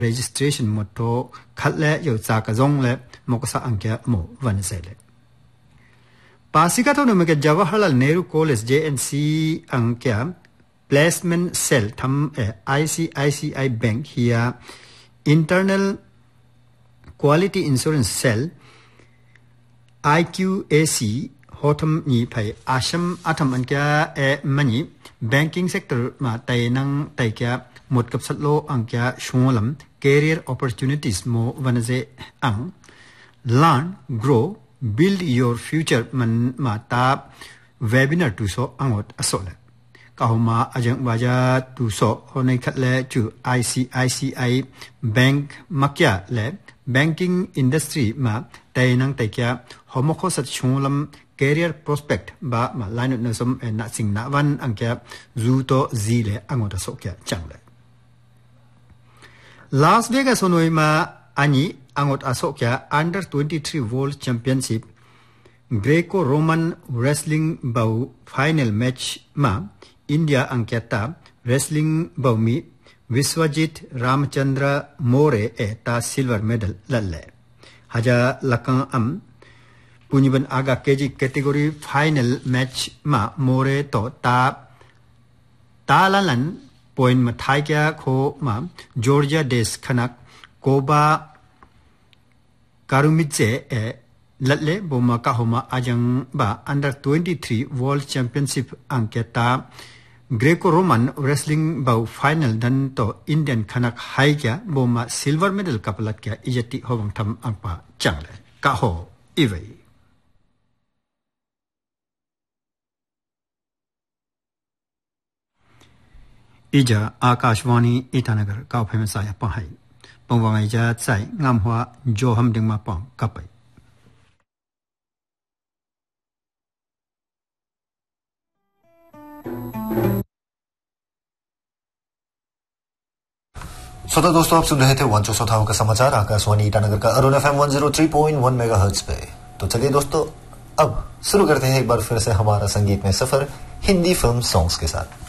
registration moto khatle yo cha ka jong le moksa angkya mo van sele pasika to no me Jawaharlal Nehru College JNC angkya placement cell tham ICICI Bank here internal quality insurance cell IQAC hotam ni phai asham atham angkya mani banking sector ma tainang taikya một cấp sát lô ang kya shungalam career opportunities mo vanaze ang learn grow build your future man mata webinar tu so angot asole kahoma ajang baja tu so honai khatle chu ICICI bank makya le banking industry ma tainang taikya homokho sat shungalam career prospect ba ma line no som na sing na wan ang kya zu to zile angot so kya changle Las Vegas onoima ani angot asokya under 23 World Championship Greco-Roman Wrestling bau final match ma India angkyata wrestling bau mi Viswajit Ramchandra More ta silver medal lalle haja lakang am punyiban aga kg category final match ma More to ta lalan point mathai kya kho ma Georgia des khanak koba karumitse latle boma ka homa ajang ba under 23 world championship anketa Greco-Roman wrestling bau final dan to Indian khanak hai kya boma silver medal kapalat kya ijati hobang tham angpa changle ka ho iwei Ija Akashwani Itanagar Kau Pemesaya Pahai Pongwangaja Tsai Ngamhwa Joham Dingma Pong Kapai श्रोता दोस्तों आप सुन रहे थे वंचो श्रोताओं का समाचार आकाशवाणी ईटानगर का Arun FM 103.1 megahertz पे। तो चलिए दोस्तों अब शुरू करते हैं एक बार फिर से हमारा संगीत में सफर हिंदी फिल्म सॉन्ग्स के साथ।